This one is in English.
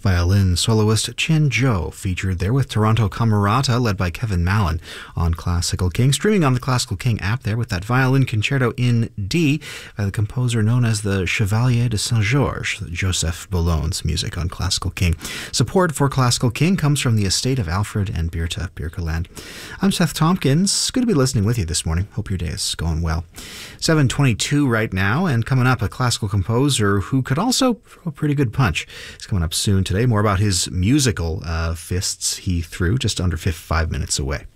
Violin soloist Chen Zhou featured there with Toronto Camerata, led by Kevin Mallon, on Classical King. Streaming on the Classical King app there with that violin concerto in D by the composer known as the Chevalier de Saint-Georges, Joseph Boulogne's music on Classical King. Support for Classical King comes from the estate of Alfred and Birta Birkeland. I'm Seth Tompkins. Good to be listening with you this morning. Hope your day is going well. 7:22 right now, and coming up, a classical composer who could also throw a pretty good punch. He's coming up soon today. More about his musical fists he threw just under 5 minutes away.